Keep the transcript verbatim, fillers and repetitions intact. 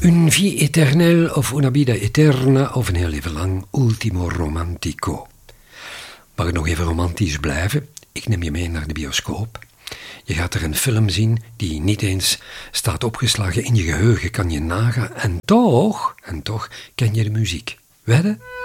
Une vie éternelle of una vida eterna of een heel leven lang ultimo romantico. Mag ik nog even romantisch blijven? Ik neem je mee naar de bioscoop. Je gaat er een film zien die niet eens staat opgeslagen in je geheugen, kan je nagaan. En toch, en toch ken je de muziek. Wedden?